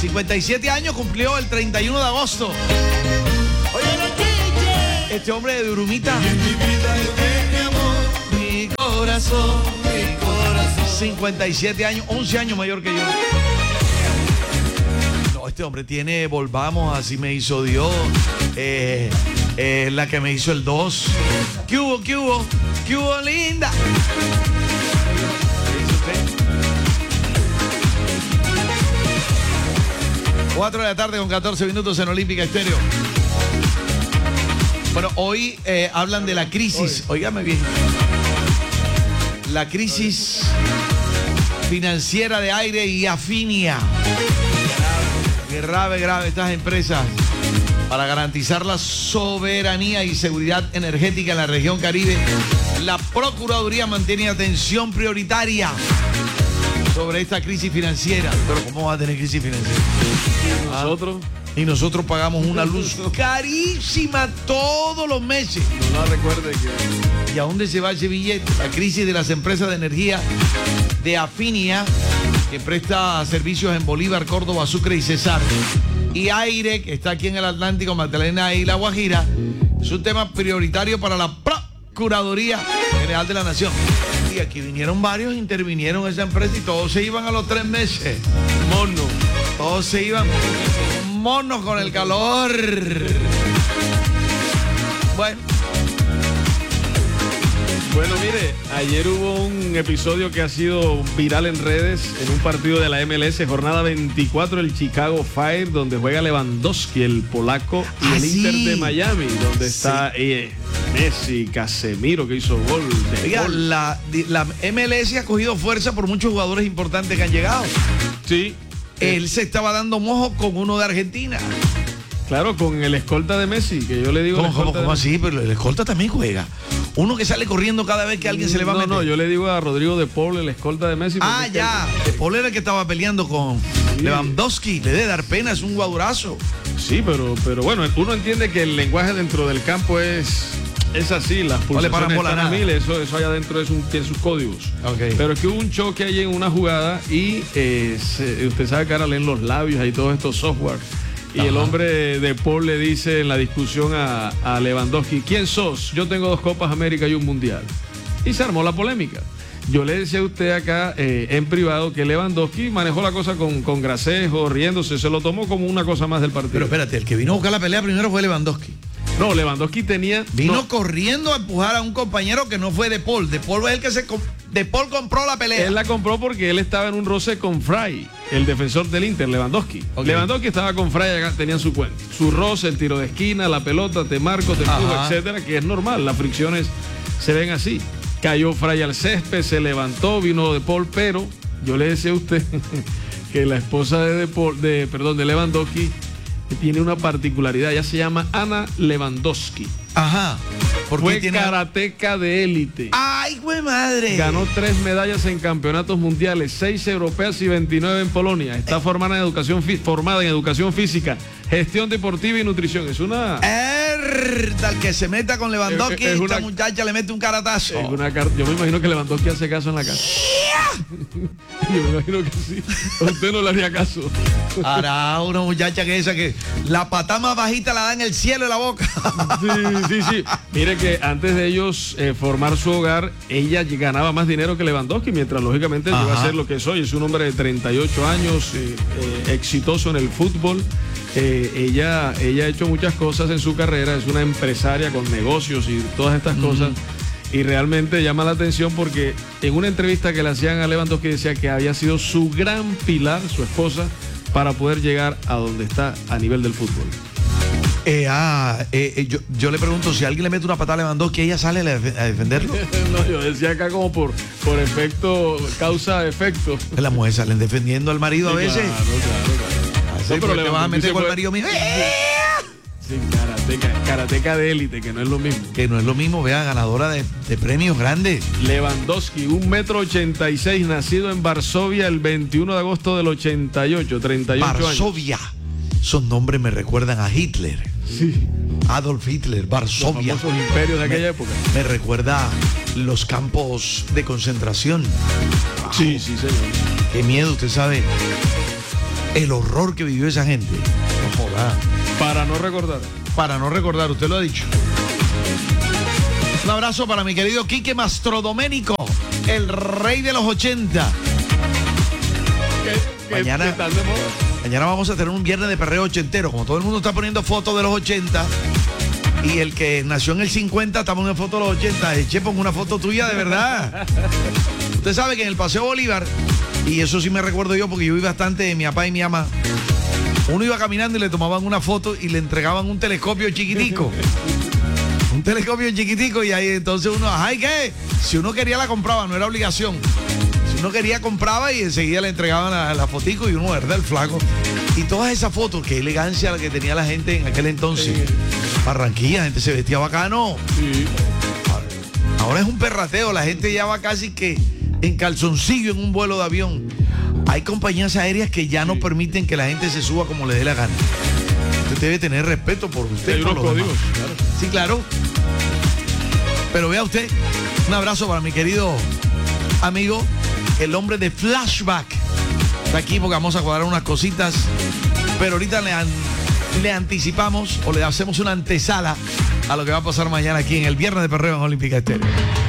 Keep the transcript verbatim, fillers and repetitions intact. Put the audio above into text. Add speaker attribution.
Speaker 1: cincuenta y siete años cumplió el treinta y uno de agosto. Este hombre de Urumita. Mi corazón, mi corazón. cincuenta y siete años, once años mayor que yo. No, este hombre tiene Volvamos, Así Me Hizo Dios. Eh, eh, la que me hizo el dos. ¿Qué hubo, qué hubo? ¿Qué hubo, linda? cuatro de la tarde con catorce minutos en Olímpica Estéreo. Bueno, hoy eh, hablan de la crisis. Óigame bien. La crisis financiera de Aire y Afinia. Grave, grave estas empresas. Para garantizar la soberanía y seguridad energética en la región Caribe, la Procuraduría mantiene atención prioritaria sobre esta crisis financiera. Pero ¿cómo va a tener crisis financiera?
Speaker 2: ¿Y nosotros?
Speaker 1: Y nosotros pagamos una luz carísima todos los meses.
Speaker 2: No la recuerde que...
Speaker 1: ¿Y a dónde se va ese billete? La crisis de las empresas de energía de Afinia, que presta servicios en Bolívar, Córdoba, Sucre y Cesar. Y Aire, que está aquí en el Atlántico, Magdalena y La Guajira, es un tema prioritario para la Procuraduría General de la Nación. Y aquí vinieron varios, intervinieron esa empresa y todos se iban a los tres meses. Mono. Todos se iban monos con el calor. Bueno.
Speaker 2: Bueno, mire, ayer hubo un episodio que ha sido viral en redes en un partido de la M L S, jornada veinticuatro, el Chicago Fire, donde juega Lewandowski, el polaco, y
Speaker 1: ah,
Speaker 2: el
Speaker 1: sí.
Speaker 2: Inter de Miami, donde
Speaker 1: sí.
Speaker 2: está eh, Messi, Casemiro, que hizo gol. De
Speaker 1: Oiga,
Speaker 2: gol.
Speaker 1: La, la M L S ha cogido fuerza por muchos jugadores importantes que han llegado.
Speaker 2: Sí.
Speaker 1: Él se estaba dando mojo con uno de Argentina.
Speaker 2: Claro, con el escolta de Messi, que yo le digo...
Speaker 1: ¿Cómo, cómo, cómo así? Pero el escolta también juega. Uno que sale corriendo cada vez que alguien se le va a
Speaker 2: no,
Speaker 1: meter.
Speaker 2: No, yo le digo a Rodrigo de Paul, el escolta de Messi.
Speaker 1: Ah, ya. De Paul era el que estaba peleando con sí. Lewandowski. Le debe dar pena, es un jugadorazo.
Speaker 2: Sí, pero, pero bueno, uno entiende que el lenguaje dentro del campo es... Es así, las pulsaciones
Speaker 1: no
Speaker 2: están a mil, eso, eso allá adentro es un, tiene sus códigos.
Speaker 1: Okay.
Speaker 2: Pero es que hubo un choque ahí en una jugada y eh, se, usted sabe que ahora leen los labios y todos estos software. Y Ajá. el hombre de Paul le dice en la discusión a, a Lewandowski, ¿quién sos? Yo tengo dos Copas América y un Mundial. Y se armó la polémica. Yo le decía a usted acá eh, en privado que Lewandowski manejó la cosa con, con gracejo, riéndose, se lo tomó como una cosa más del partido.
Speaker 1: Pero espérate, el que vino a buscar la pelea primero fue Lewandowski.
Speaker 2: No, Lewandowski tenía...
Speaker 1: Vino
Speaker 2: no.
Speaker 1: corriendo a empujar a un compañero que no fue De Paul. De Paul es el que se... De Paul compró la pelea.
Speaker 2: Él la compró porque él estaba en un roce con Fry, el defensor del Inter, Lewandowski.
Speaker 1: Okay.
Speaker 2: Lewandowski estaba con Fry, acá tenían su cuento. Su roce, el tiro de esquina, la pelota, te marco, te empujo,
Speaker 1: Ajá.
Speaker 2: etcétera, que es normal, las fricciones se ven así. Cayó Fry al césped, se levantó, vino De Paul, pero yo le decía a usted que la esposa de, De Paul, de, perdón, de Lewandowski tiene una particularidad, ella se llama Ana Lewandowski.
Speaker 1: Ajá.
Speaker 2: Fue
Speaker 1: tiene...
Speaker 2: karateca de élite.
Speaker 1: ¡Ay, güey madre!
Speaker 2: Ganó tres medallas en campeonatos mundiales, seis europeas y veintinueve en Polonia. Está eh. formada en educación formada en educación física, gestión deportiva y nutrición. Es una...
Speaker 1: Tal que se meta con Lewandowski, es, es una... esta muchacha le mete un caratazo.
Speaker 2: Es una car... Yo me imagino que Lewandowski hace caso en la casa. Yo me imagino que sí. A usted no le haría caso.
Speaker 1: Hará una muchacha que esa que la patada más bajita la da en el cielo y la boca.
Speaker 2: Sí, sí, sí. Mire que antes de ellos eh, formar su hogar, ella ganaba más dinero que Lewandowski, mientras lógicamente llegó a ser lo que es hoy. Es un hombre de treinta y ocho años, eh, eh, exitoso en el fútbol. Eh, ella, ella ha hecho muchas cosas en su carrera, es una empresaria con negocios y todas estas uh-huh. cosas. Y realmente llama la atención porque en una entrevista que le hacían a Lewandowski decía que había sido su gran pilar, su esposa, para poder llegar a donde está a nivel del fútbol.
Speaker 1: Eh, ah, eh, eh, yo, yo le pregunto, si alguien le mete una patada a Lewandowski, ¿ella sale a defenderlo?
Speaker 2: No, yo decía acá como por, por efecto, causa-efecto.
Speaker 1: Las mujeres salen defendiendo al marido sí, a veces.
Speaker 2: Claro, claro, claro.
Speaker 1: Ah, sí, no, pero le vas a meter con el marido mío.
Speaker 2: Sí, karateca, karateca de élite, que no es lo mismo.
Speaker 1: Que no es lo mismo, vea, ganadora de, de premios grandes.
Speaker 2: Lewandowski, un metro ochenta y seis, nacido en Varsovia el veintiuno de agosto del ochenta y ocho, treinta y ocho años.
Speaker 1: Varsovia. Esos nombres me recuerdan a Hitler.
Speaker 2: Sí.
Speaker 1: Adolf Hitler, Varsovia.
Speaker 2: Los famosos imperios de aquella
Speaker 1: me,
Speaker 2: época.
Speaker 1: Me recuerda los campos de concentración.
Speaker 2: Sí, sí, señor.
Speaker 1: Qué miedo, usted sabe. el horror que vivió esa gente. No joda.
Speaker 2: Para no recordar.
Speaker 1: Para no recordar, usted lo ha dicho. Un abrazo para mi querido Quique Mastrodoménico, el rey de los ochenta.
Speaker 2: ¿Qué, qué,
Speaker 1: mañana,
Speaker 2: ¿qué tal de moda?
Speaker 1: Mañana vamos a tener un viernes de perreo ochentero. Como todo el mundo está poniendo fotos de los ochenta y el que nació en el cincuenta está poniendo fotos de los ochenta. Eche, pongo una foto tuya de verdad. Usted sabe que en el Paseo Bolívar, y eso sí me recuerdo yo porque yo vi bastante de mi papá y mi mamá, uno iba caminando y le tomaban una foto y le entregaban un telescopio chiquitico. Un telescopio chiquitico y ahí entonces uno, ay, ¿qué? Si uno quería la compraba, no era obligación. Si uno quería compraba y enseguida le entregaban la, la fotico y uno, ¿verdad? El flaco. Y todas esas fotos, qué elegancia la que tenía la gente en aquel entonces. Sí. Barranquilla, la gente se vestía bacano. Sí. Ahora es un perrateo, la gente ya va casi que en calzoncillo en un vuelo de avión. Hay compañías aéreas que ya no permiten que la gente se suba como le dé la gana. Usted debe tener respeto por usted.
Speaker 2: Hay
Speaker 1: por
Speaker 2: unos códigos, claro.
Speaker 1: Sí, claro. Pero vea usted, un abrazo para mi querido amigo, el hombre de Flashback. Está aquí porque vamos a cuadrar unas cositas. Pero ahorita le, an, le anticipamos o le hacemos una antesala a lo que va a pasar mañana aquí en el Viernes de Perreo en Olímpica Estéreo.